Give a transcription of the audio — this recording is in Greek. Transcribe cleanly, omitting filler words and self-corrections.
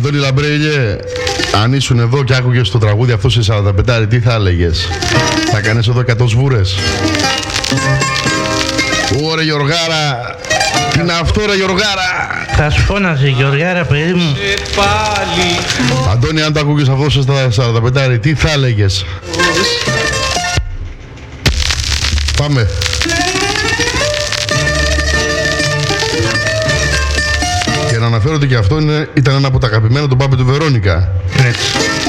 Αντώνη Λαμπρέλιε, αν ήσουν εδώ και άκουγες το τραγούδι αυτό σε 45, τι θα έλεγες? Θα κάνεις εδώ 100 σβούρες? Ωρε Γιωργάρα, τι είναι αυτό ρε Γιωργάρα? Θα σου φώναζε Γιωργάρα, παιδί μου. Αντώνη, αν το άκουγες αυτό σε 45, τι θα έλεγες? Πάμε. Και να αναφέρω ότι και αυτό ήταν ένα από τα αγαπημένα του Μπάμπη του Βερόνικα. Έτσι.